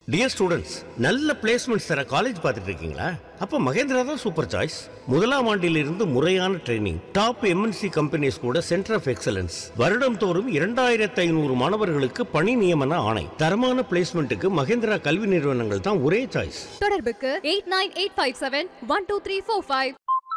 Dear students, நல்ல placements தர college பார்த்துட்டு இருக்கீங்களா? அப்போ மகேந்திரா தான் சூப்பர் சாய்ஸ். முதலாம் ஆண்டிலிருந்து முறையான ட்ரைனிங், டாப் எம்என்சி கம்பெனிஸ் கூட சென்டர் ஆஃப் எக்ஸலன்ஸ், வருடம் தோறும் 2500 மாணவர்களுக்கு பணி நியமன ஆணை. தரமான பிளேஸ்மெண்ட்டுக்கு மகேந்திரா கல்வி நிறுவனங்கள் தான் ஒரே சாய்ஸ். தொடர்புக்கு 8985712345.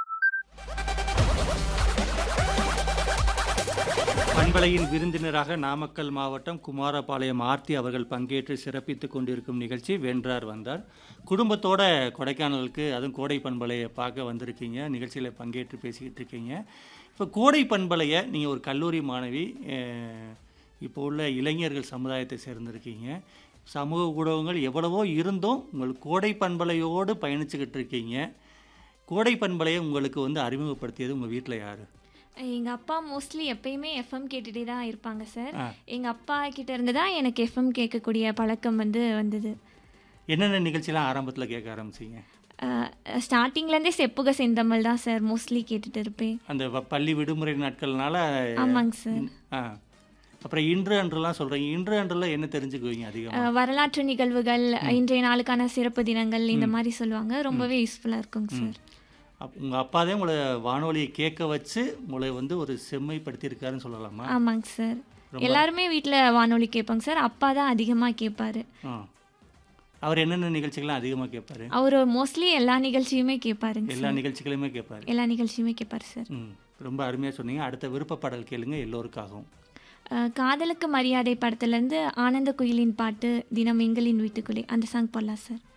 பண்பலையின் விருந்தினராக நாமக்கல் மாவட்டம் குமாரபாளையம் ஆர்த்தி அவர்கள் பங்கேற்று சிறப்பித்துக் கொண்டிருக்கும் நிகழ்ச்சி வென்றார் வந்தார். குடும்பத்தோட கொடைக்கானலுக்கு, அதுவும் கோடை பண்பலையை பார்க்க வந்திருக்கீங்க, நிகழ்ச்சியில் பங்கேற்று பேசிக்கிட்டு இருக்கீங்க. இப்போ கோடை பண்பலையை நீங்கள் ஒரு கல்லூரி மாணவி, இப்போ உள்ள இளைஞர்கள் சமுதாயத்தை சேர்ந்திருக்கீங்க. சமூக ஊடகங்கள் எவ்வளவோ இருந்தும் உங்களுக்கு கோடை பண்பலையோடு பயணிச்சுக்கிட்டு இருக்கீங்க. கோடை பண்பலையை உங்களுக்கு அறிமுகப்படுத்தியது உங்கள் வீட்டில் யார்? எங்கள் அப்பா மோஸ்ட்லி எப்பயுமே எஃப்எம் கேட்டுகிட்டே தான் இருப்பாங்க சார். எங்கள் அப்பா கிட்ட இருந்து தான் எனக்கு எஃப்எம் கேட்கக்கூடிய பழக்கம் வந்தது. என்னென்ன நிகழ்ச்சியெலாம் ஆரம்பத்தில் கேட்க ஆரம்பிச்சிங்க? ஸ்டார்டிங்லேருந்தே செப்புக செந்தமிழ் தான் சார் மோஸ்ட்லி கேட்டுட்டு இருப்பேன். அந்த பள்ளி விடுமுறை நாட்கள்னால. ஆமாங்க சார். அப்புறம் இன்று அன்றுலாம் சொல்கிறீங்க, இன்று அன்றுலாம் என்ன தெரிஞ்சுக்குவீங்க அதிகமாக? வரலாற்று நிகழ்வுகள், இன்றைய நாளுக்கான சிறப்பு தினங்கள், இந்த மாதிரி சொல்லுவாங்க. ரொம்பவே யூஸ்ஃபுல்லாக இருக்குங்க சார். உங்கள் அப்பா தான் உங்களை வானொலியை கேட்க வச்சு உங்களை ஒரு செம்மைப்படுத்தியிருக்காருன்னு சொல்லலாமா? ஆமாங்க சார். எல்லாருமே வீட்டில் வானொலி கேட்பாங்க சார். அப்பா தான் அதிகமாக கேட்பாரு. அவர் என்னென்ன நிகழ்ச்சிகள்லாம் அதிகமாக கேட்பாரு? அவர் மோஸ்ட்லி எல்லா நிகழ்ச்சியுமே கேட்பாருங்க. எல்லா நிகழ்ச்சிகளுமே கேட்பாரு? எல்லா நிகழ்ச்சியுமே கேட்பாரு சார். ரொம்ப அருமையாக சொன்னீங்க. அடுத்த விருப்ப பாடல் கேளுங்க எல்லோருக்காகவும். காதலுக்கு மரியாதை படத்துலேருந்து ஆனந்த குயிலின் பாட்டு, தினம் எங்களின் வீட்டுக்குள்ளே, அந்த சாங் போடலாம் சார்.